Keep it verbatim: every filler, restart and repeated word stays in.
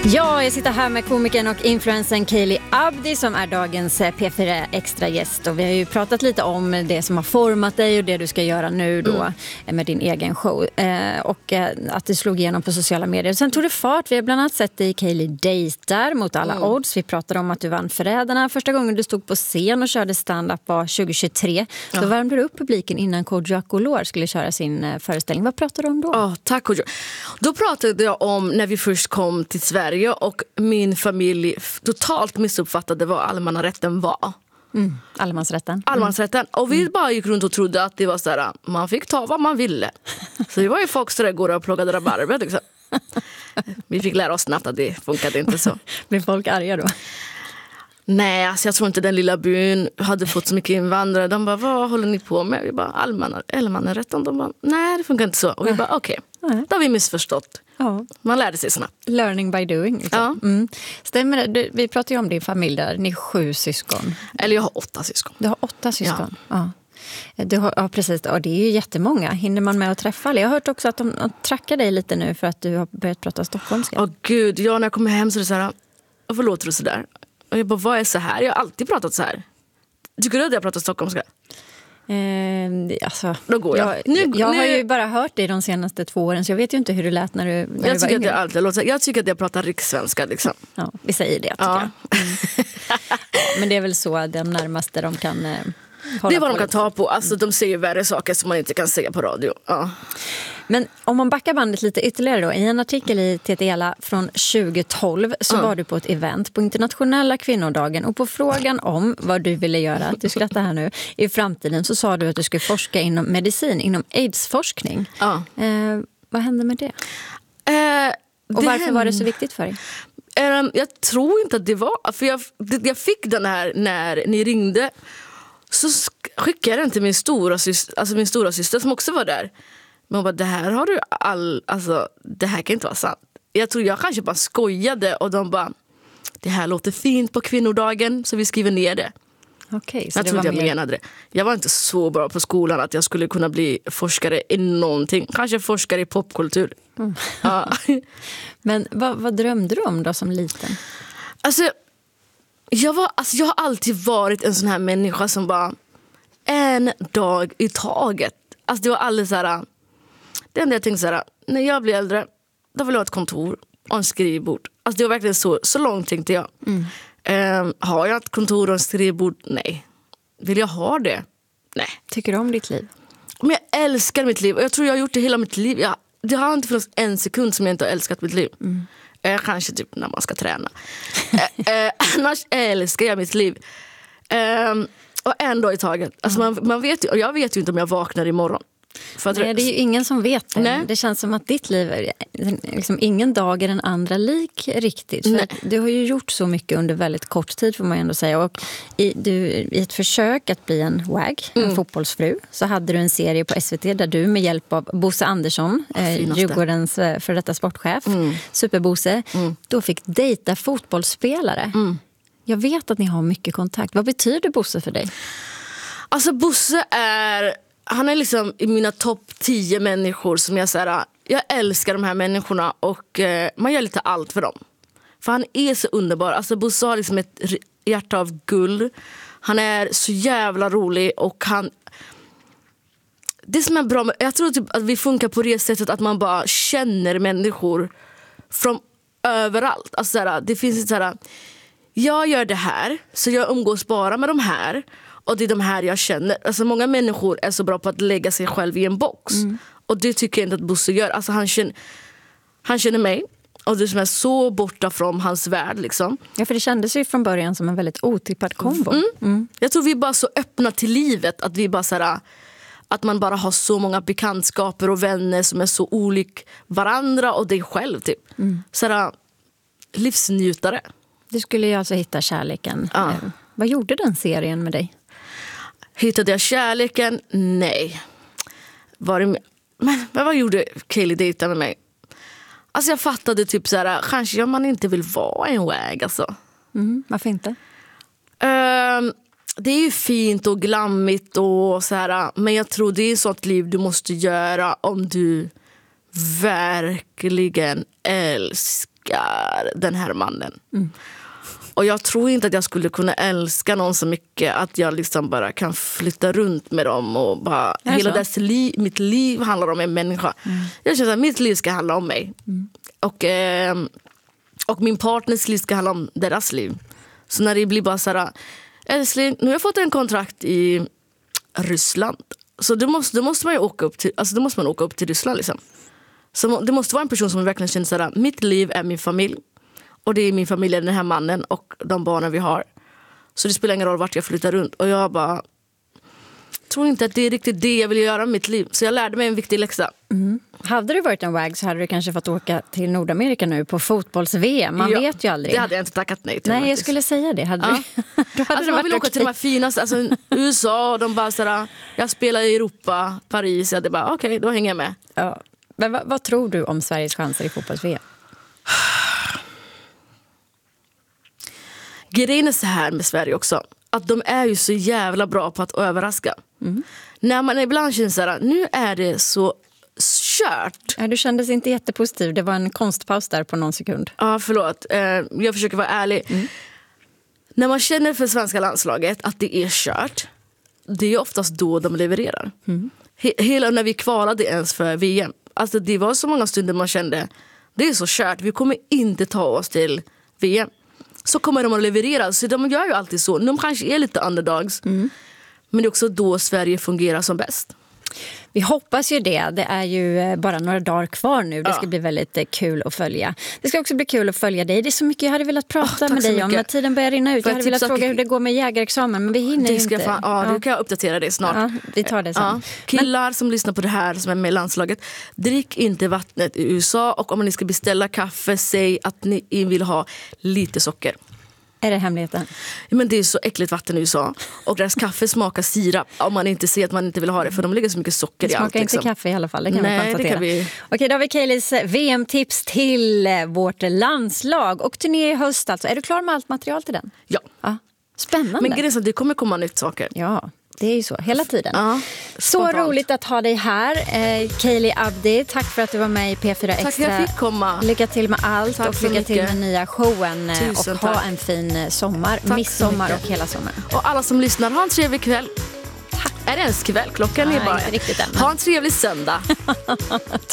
Ja, jag sitter här med komikern och influencern Kaeli Abdi som är dagens P fyra extra gäst. Och vi har ju pratat lite om det som har format dig och det du ska göra nu då mm. med din egen show. Eh, och eh, att du slog igenom på sociala medier. Sen tog det fart. Vi har bland annat sett dig i Kaeli dejtar mot alla mm. odds. Vi pratade om att du vann Förrädarna. Första gången du stod på scen och körde stand-up var tjugo tjugotre. Ja. Då värmde du upp publiken innan Kodjo Akolor skulle köra sin eh, föreställning. Vad pratade du om då? Oh, tack Kodjo. Då pratade jag om när vi först kom till Sverige och min familj totalt missuppfattade vad allemansrätten var. Mm. Allemansrätten. Mm. Allemansrätten. Och vi bara gick runt och trodde att det var så där, man fick ta vad man ville. Så det var ju folk som går och plockade rabarber. Liksom. Vi fick lära oss snabbt att det funkade inte så. Blev folk arga då? Nej, alltså jag tror inte den lilla byn hade fått så mycket invandrare. De bara, vad håller ni på med? Vi bara, allemansrätten. De bara, nej det funkar inte så. Och vi bara, okej, okay. Då har vi missförstått. Ja. Man lärde sig snabbt. Learning by doing. Liksom. Ja. Mm. Stämmer det? Du, vi pratar ju om din familj där. Ni är sju syskon. Eller jag har åtta syskon. Du har åtta syskon? Ja. Ja. Du har, ja, precis. Ja, det är ju jättemånga. Hinner man med att träffa alla? Jag har hört också att de, de trackar dig lite nu för att du har börjat prata stockholmska. Åh gud, ja, när jag kommer hem så är det så här, varför låter du så där? Och jag bara, vad är så här? Jag har alltid pratat så här. Tycker du att jag pratar stockholmska? Eh, alltså, Då går jag. Jag, nu, jag nu. har ju bara hört dig de senaste två åren så jag vet ju inte hur du lät när du, när jag du var tycker yngre. att jag, alltid låter, jag tycker att jag pratar rikssvenska liksom. Ja, vi säger det tycker ja. jag. Mm. Men det är väl så de närmaste de kan eh, hålla det är vad de kan lite. ta på. Alltså, de säger värre saker som man inte kan säga på radio. Ja. Men om man backar bandet lite ytterligare då. I en artikel i T T Ela från tjugo tolv så mm. var du på ett event på internationella kvinnodagen. Och på frågan om vad du ville göra, du skrattar här nu, i framtiden så sa du att du skulle forska inom medicin, inom aidsforskning. Ja. Eh, vad hände med det? Eh, Och det varför hände... var det så viktigt för dig? Eh, jag tror inte att det var... För jag, jag fick den här när ni ringde. Så skickade jag den till min stora syster, alltså min stora syster som också var där. Men hon bara, det här har du all... Alltså, det här kan inte vara sant. Jag tror jag kanske bara skojade och de bara, det här låter fint på kvinnodagen så vi skriver ner det. Okej, så jag det tror var jag mer... menade det. Jag var inte så bra på skolan att jag skulle kunna bli forskare i någonting. Kanske forskare i popkultur. Mm. Ja. Men vad, vad drömde du om då som liten? Alltså jag, var, alltså, jag har alltid varit en sån här människa som bara en dag i taget. Alltså det var aldrig så här. Det enda jag tänkte så här, när jag blir äldre, då vill jag ha ett kontor och en skrivbord. Alltså det var verkligen så, så långt tänkte jag. Mm. Um, har jag ett kontor och en skrivbord? Nej. Vill jag ha det? Nej. Tycker du om ditt liv? Men jag älskar mitt liv och jag tror jag har gjort det hela mitt liv. Jag, det har inte funnits en sekund som jag inte har älskat mitt liv. Mm. Uh, kanske typ när man ska träna. uh, uh, annars älskar jag mitt liv. Um, och en dag i taget. Alltså man, man vet ju, och jag vet ju inte om jag vaknar imorgon. För att Nej, det är ju ingen som vet det. Nej. Det känns som att ditt liv är liksom, ingen dag är den andra lik riktigt. För du har ju gjort så mycket under väldigt kort tid får man ändå säga. Och i, du, i ett försök att bli en wag, en mm. fotbollsfru, så hade du en serie på S V T där du med hjälp av Bosse Andersson, eh, Djurgårdens eh, för detta sportchef, mm. Superbosse, mm. då fick dejta fotbollsspelare. Mm. Jag vet att ni har mycket kontakt. Vad betyder Bosse för dig? Alltså Bosse är... Han är liksom i mina topp tio människor som jag säger, jag älskar de här människorna och eh, man gör lite allt för dem. För han är så underbar. Alltså Bosse har liksom ett hjärta av guld. Han är så jävla rolig och han... Det som är bra med... Jag tror typ att vi funkar på det sättet att man bara känner människor från överallt. Alltså såhär, det finns ett såhär... Jag gör det här, så jag umgås bara med de här. Och det är de här jag känner. Alltså många människor är så bra på att lägga sig själv i en box. Mm. Och det tycker jag inte att Bosse gör. Alltså han känner, han känner mig. Och det som är så borta från hans värld liksom. Ja, för det kändes ju från början som en väldigt otippad kombo. Mm. Mm. Jag tror vi är bara så öppna till livet. Att vi bara såhär, att man bara har så många bekantskaper och vänner som är så olik varandra och dig själv typ. Mm. Såhär, livsnjutare. Du skulle ju alltså hitta kärleken. Ja. Eh, vad gjorde den serien med dig? Hittade jag kärleken? Nej. Var det med... Men vad gjorde Kaeli dejta med mig? Alltså jag fattade typ så här, kanske man inte vill vara en wag alltså. Mm, varför inte? Um, det är ju fint och glammigt och så här, men jag tror det är sånt liv du måste göra om du verkligen älskar älskar den här mannen. Mm. Och jag tror inte att jag skulle kunna älska någon så mycket att jag liksom bara kan flytta runt med dem och bara hela dess liv, mitt liv handlar om en människa. Mm. Jag känner att mitt liv ska handla om mig. Mm. Och, eh, och min partners liv ska handla om deras liv. Så när det blir bara så här, älskling, nu har jag fått en kontrakt i Ryssland. Så då måste, då måste man ju åka upp till, alltså då måste man åka upp till Ryssland liksom. Så det måste vara en person som verkligen känner så här, mitt liv är min familj. Och det är min familj, den här mannen och de barnen vi har. Så det spelar ingen roll vart jag flyttar runt. Och jag bara tror inte att det är riktigt det jag vill göra med mitt liv. Så jag lärde mig en viktig läxa. Mm. Hade du varit en wag så hade du kanske fått åka till Nordamerika nu på fotbolls-V M. Man ja, vet ju aldrig. Det hade jag inte tackat nej till. Nej, faktiskt. Jag skulle säga det. Hade ja. du, då hade alltså, man vill åka till de här finaste, alltså U S A, de bara sådär, jag spelar i Europa, Paris. Jag hade bara, okej, okay, då hänger jag med. Ja. Men vad, vad tror du om Sveriges chanser i fotbolls-V M? Grejen är så här med Sverige också. Att de är ju så jävla bra på att överraska. Mm. När man ibland känner så här, nu är det så kört. Ja, du kändes inte jättepositiv. Det var en konstpaus där på någon sekund. Ja, förlåt. Jag försöker vara ärlig. Mm. När man känner för svenska landslaget att det är kört, det är oftast då de levererar. Mm. Hela när vi kvalade ens för V M. Alltså det var så många stunder man kände, det är så kört. Vi kommer inte ta oss till V M. Så kommer de att leverera. Så de gör ju alltid så. De kanske är lite underdogs. Mm. Men det är också då Sverige fungerar som bäst. Vi hoppas ju det. Det är ju bara några dagar kvar nu. Det ska ja. bli väldigt kul att följa. Det ska också bli kul att följa dig. Det är så mycket jag hade velat prata oh, med dig om. När tiden börjar rinna ut. Jag hade velat fråga hur det går med jägarexamen. Men vi hinner det ska inte. Fan, ja, ja. Du kan jag uppdatera det snart. Ja, vi tar det sen. Ja. Killar men... som lyssnar på det här som är med i landslaget. Drick inte vattnet i U S A. Och om ni ska beställa kaffe, säg att ni vill ha lite socker. Är det hemligheten? Men det är så äckligt vatten i U S A. Och deras kaffe smakar sirap. Om man inte ser att man inte vill ha det. För de lägger så mycket socker i allt. Det smakar inte liksom. Kaffe i alla fall. Det kan Nej, vi konstatera. Det kan vi... Okej, då har vi Kaylees V M-tips till vårt landslag. Och turné i höst alltså. Är du klar med allt material till den? Ja. ja. Spännande. Men grejen är att det kommer komma nytt saker. Ja. Det är ju så, hela tiden. Ja, så roligt att ha dig här. Eh, Kaylee Abdi, tack för att du var med i P fyra Extra. Tack för att jag fick komma. Lycka till med allt tack och lycka mycket. till med nya showen. Tusen och tack. ha en fin sommar, tack midsommar och hela sommaren. Och alla som lyssnar, ha en trevlig kväll. Tack. Är det ens kväll? Klockan Nej, är bara inte riktigt än. Ha en trevlig söndag.